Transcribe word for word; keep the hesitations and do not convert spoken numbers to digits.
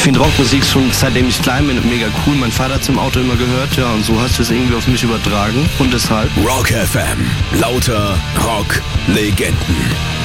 finde Rockmusik schon seitdem ich klein bin mega cool. Mein Vater hat es im Auto immer gehört, ja, und so hast du es irgendwie auf mich übertragen. Und deshalb Rock F M. Lauter Rock-Legenden.